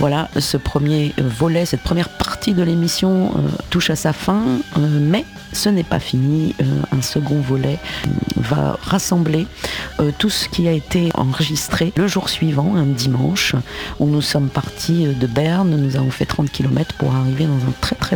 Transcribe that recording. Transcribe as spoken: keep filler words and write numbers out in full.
Voilà, ce premier volet, cette première partie de l'émission euh, touche à sa fin, euh, mais ce n'est pas fini. Euh, un second volet euh, va rassembler euh, tout ce qui a été enregistré le jour suivant, un dimanche, où nous sommes partis de Berne. Nous avons fait trente kilomètres pour arriver dans un très très